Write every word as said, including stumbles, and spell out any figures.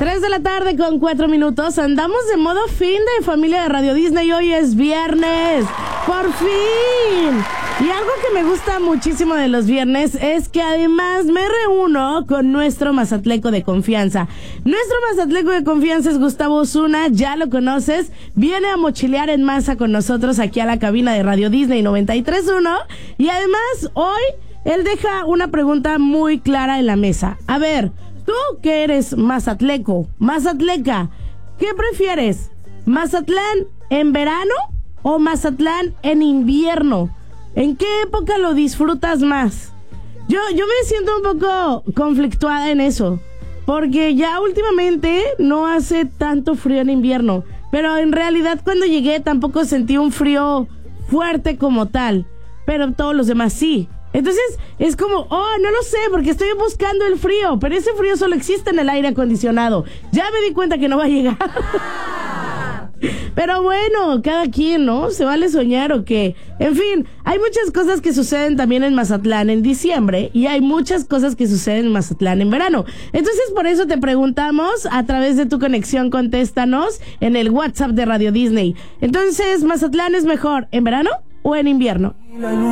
tres de la tarde con cuatro minutos. Andamos de modo fin de familia de Radio Disney. Hoy es viernes. ¡Por fin! Y algo que me gusta muchísimo de los viernes es que además me reúno con nuestro mazatleco de confianza. Nuestro mazatleco de confianza es Gustavo Osuna, ya lo conoces. Viene a mochilear en masa con nosotros aquí a la cabina de Radio Disney noventa y tres punto uno. Y además hoy él deja una pregunta muy clara en la mesa. A ver, tú que eres mazatleco, mazatleca, ¿qué prefieres? ¿Mazatlán en verano o Mazatlán en invierno? ¿En qué época lo disfrutas más? Yo, yo me siento un poco conflictuada en eso, porque ya últimamente no hace tanto frío en invierno, pero en realidad cuando llegué tampoco sentí un frío fuerte como tal, pero todos los demás sí. Entonces es como, oh, no lo sé, porque estoy buscando el frío, pero ese frío solo existe en el aire acondicionado. Ya me di cuenta que no va a llegar. Pero bueno, cada quien, ¿no? ¿Se vale soñar o qué? En fin, hay muchas cosas que suceden también en Mazatlán en diciembre y hay muchas cosas que suceden en Mazatlán en verano. Entonces, por eso te preguntamos a través de tu conexión, contéstanos en el WhatsApp de Radio Disney. Entonces, ¿Mazatlán es mejor en verano o en invierno?